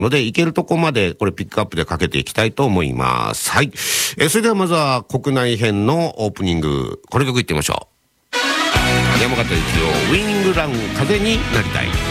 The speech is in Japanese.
ので、いけるとこまでこれピックアップでかけていきたいと思います。はい。それではまずは国内編のオープニング、この曲いってみましょう。山形一郎ウィニングラン風になりたい。